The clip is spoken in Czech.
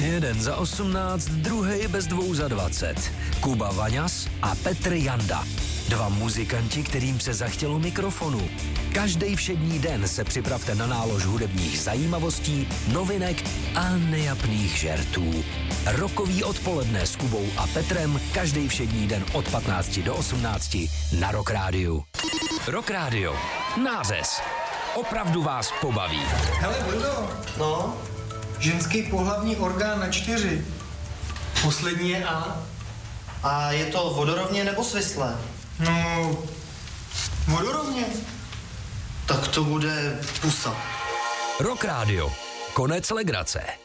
Jeden za 18, druhej bez 2 za 20. Kuba Vaňas a Petr Janda. 2 muzikanti, kterým se zachtělo mikrofonu. Každý všední den se připravte na nálož hudebních zajímavostí, novinek a nejapných žertů. Rokový odpoledne s Kubou a Petrem každý všední den od 15 do 18 na Rock Rádiu. Rock Rádio. Nářez. Opravdu vás pobaví. Hele, Bruno. No? Ženský pohlavní orgán na 4. Poslední je A. A je to vodorovně nebo svislé? No, vodorovně. Tak to bude pusa. Rock Rádio. Konec legrace.